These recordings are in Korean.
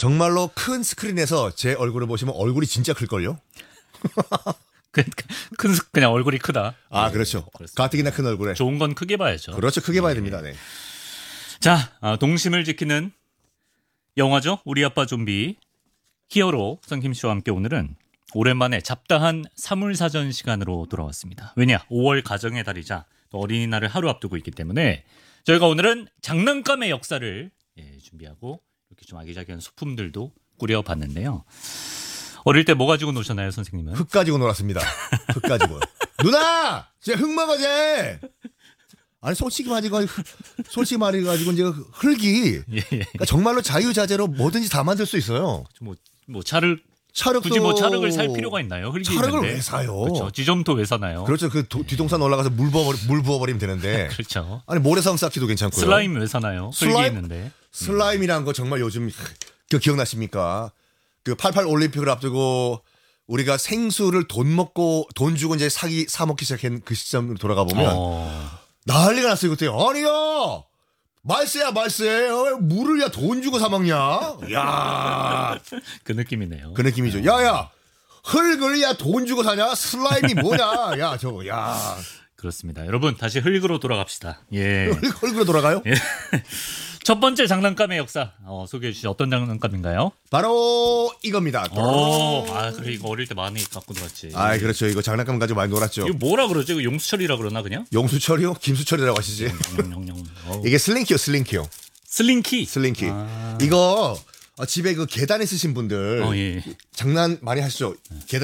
정말로 큰 스크린에서 제 얼굴을 보시면 얼굴이 진짜 클걸요? 그냥 얼굴이 크다. 아, 그렇죠. 그렇습니다. 가뜩이나 큰 얼굴에. 좋은 건 크게 봐야죠. 그렇죠. 크게 봐야 됩니다. 네. 자, 동심을 지키는 영화죠. 우리 아빠 좀비 히어로 성김 씨와 함께 오늘은 오랜만에 잡다한 사물사전 시간으로 돌아왔습니다. 왜냐? 5월 가정의 달이자 또 어린이날을 하루 앞두고 있기 때문에 저희가 오늘은 장난감의 역사를 준비하고 이렇게 좀 아기자기한 소품들도 꾸려봤는데요. 어릴 때 뭐 가지고 노셨나요, 선생님은? 흙 가지고 놀았습니다. 흙 가지고. 누나! 쟤 흙 먹어, 쟤! 아니, 솔직히 말해가지고, 이제 흙이. 그러니까 정말로 자유자재로 뭐든지 다 만들 수 있어요. 뭐 차를 굳이 뭐 차륵을 살 필요가 있나요? 흙이 차륵을 있는데. 왜 사요? 그렇죠. 지점토 왜 사나요? 그렇죠. 그 뒤동산 올라가서 물 부어버리면 되는데. 그렇죠. 아니, 모래성 쌓기도 괜찮고요. 슬라임 왜 사나요? 흙이 있는데. 슬라임이란 거 정말 요즘 그 기억나십니까? 그 88 올림픽을 앞두고 우리가 생수를 돈 주고 이제 사 먹기 시작한 그 시점으로 돌아가 보면 난리가 났어요 그때. 아니야 말세야 물을 돈 주고 사 먹냐? 야, 그 느낌이네요. 그 느낌이죠. 야야 흙을 돈 주고 사냐? 슬라임이 뭐냐? 야 저거 야. 그렇습니다. 여러분 다시 흙으로 돌아갑시다. 예. 흙으로 돌아가요? 예. 첫 번째 장난감의 역사 소개해 주시죠. 어떤 장난감인가요? 바로 이겁니다. 그래 이거 어릴 때 많이 갖고 놀았지. 아, 그렇죠. 이거 장난감 가지고 많이 놀았죠. 이거 뭐라 그러죠? 이거 용수철이라 그러나 그냥? 용수철이요? 김수철이라고 하시지. 이게 슬링키요. 슬링키. 이거 집에 그 계단에 쓰신 분들 예. 장난 많이 하시죠.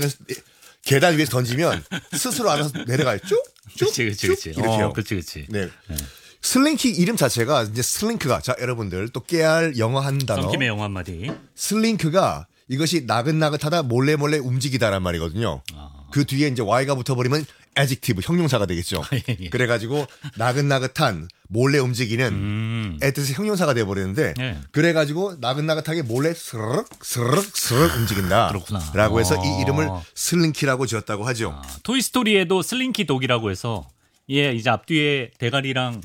계단 위에서 던지면 스스로 알아서 내려가요. 쭉. 그렇지. 이렇게요. 그렇지. 네. 슬링키 이름 자체가 이제 슬링크가 자 여러분들 또 깨알 영어 한 단어. 성김의 영어 한마디. 슬링크가 이것이 나긋나긋하다 몰래 움직이다란 말이거든요. 그 뒤에 이제 Y가 붙어버리면 adjective 형용사가 되겠죠. 예. 그래가지고 나긋나긋한 몰래 움직이는 뜻의 형용사가 돼버리는데 그래가지고 나긋나긋하게 몰래 스르륵 움직인다. 그렇구나. 라고 해서 이 이름을 슬링키라고 지었다고 하죠. 토이스토리에도 슬링키 독이라고 해서 이제 앞뒤에 대가리라뇨?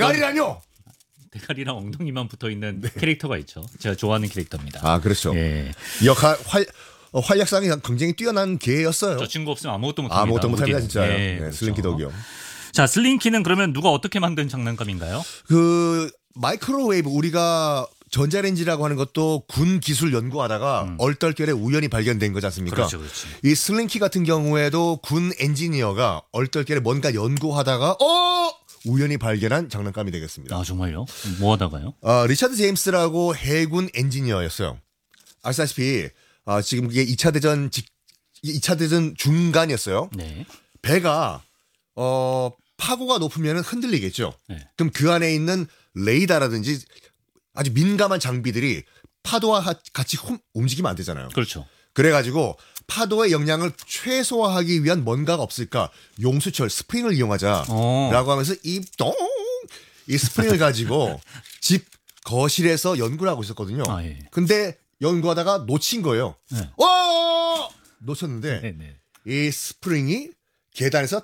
대가리랑 엉덩이만 붙어 있는 캐릭터가 있죠. 제가 좋아하는 캐릭터입니다. 아, 그렇죠. 예. 활약상이 굉장히 뛰어난 개였어요. 저 친구 없으면 아무것도 못합니다. 아무것도 못합니다, 진짜요. 예, 네, 슬링키 덕이요. 자, 슬링키는 그러면 누가 어떻게 만든 장난감인가요? 그 마이크로웨이브 우리가 전자레인지라고 하는 것도 군 기술 연구하다가 얼떨결에 우연히 발견된 거지 않습니까? 그렇죠. 이 슬링키 같은 경우에도 군 엔지니어가 얼떨결에 뭔가 연구하다가 우연히 발견한 장난감이 되겠습니다. 아, 정말요? 뭐 하다가요? 리차드 제임스라고 해군 엔지니어였어요. 아시다시피 지금 이게 2차 대전 중간이었어요. 네. 배가 파고가 높으면 흔들리겠죠. 네. 그럼 그 안에 있는 레이더라든지 아주 민감한 장비들이 파도와 같이 움직이면 안 되잖아요. 그렇죠. 그래가지고 파도의 영향을 최소화하기 위한 뭔가가 없을까? 용수철 스프링을 이용하자라고 하면서 이 스프링을 가지고 집 거실에서 연구를 하고 있었거든요. 예. 근데 연구하다가 놓친 거예요. 네. 놓쳤는데 네. 이 스프링이 계단에서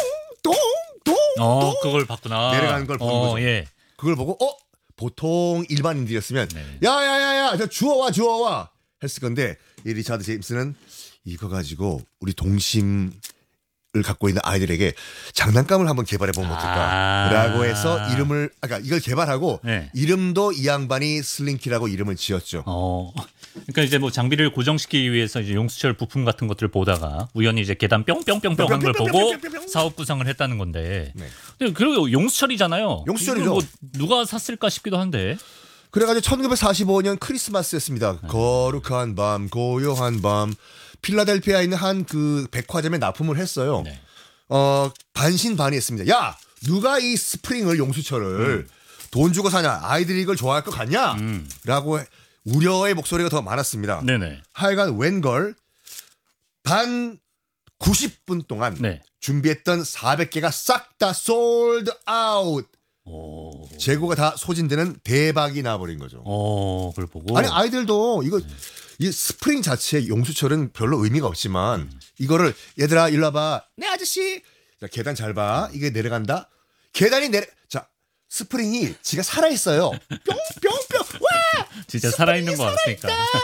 그걸 봤구나. 내려가는 걸 본 거죠. 예. 그걸 보고 보통 일반인들이었으면 네. 야야야야 주워와 했을 건데 이 리차드 제임스는 이거 가지고 우리 동심을 갖고 있는 아이들에게 장난감을 한번 개발해 보면 어떨까라고 해서 이걸 개발하고 이름도 이 양반이 슬링키라고 이름을 지었죠. 그러니까 이제 뭐 장비를 고정시키기 위해서 이제 용수철 부품 같은 것들을 보다가 우연히 이제 계단 뿅뿅뿅뿅 한 걸 보고 사업 구상을 했다는 건데. 네. 근데 그리고 용수철이잖아요. 용수철이죠. 뭐 누가 샀을까 싶기도 한데. 그래가지고 1945년 크리스마스였습니다. 거룩한 밤, 고요한 밤. 필라델피아에 있는 한 그 백화점에 납품을 했어요. 네. 반신반의했습니다. 야, 누가 이 스프링을 용수철을 돈 주고 사냐? 아이들이 이걸 좋아할 것 같냐? 라고 우려의 목소리가 더 많았습니다. 네네. 하여간 웬걸 단 90분 동안 준비했던 400개가 싹 다 솔드 아웃. 재고가 다 소진되는 대박이 나버린 거죠. 그걸 보고. 아니 아이들도 이 스프링 자체의 용수철은 별로 의미가 없지만 이거를 얘들아 일로 와봐. 네 아저씨. 자, 계단 잘 봐. 이게 내려간다. 계단이 자 스프링이 지가 살아있어요. 뿅뿅뿅. 와! 진짜 살아있는 거 같으니까.